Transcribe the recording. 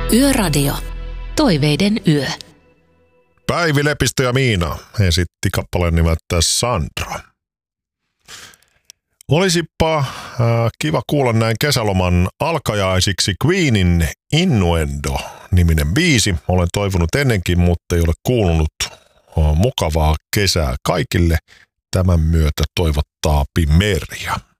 Yöradio. Toiveiden yö. Päivi Lepistö ja Miina esitti kappaleen nimeltä Sandra. Olisipa kiva kuulla näin kesäloman alkajaisiksi Queenin Innuendo-niminen biisi. Olen toivonut ennenkin, mutta ei ole kuulunut. Mukavaa kesää kaikille. Tämän myötä toivottaa Pimeria.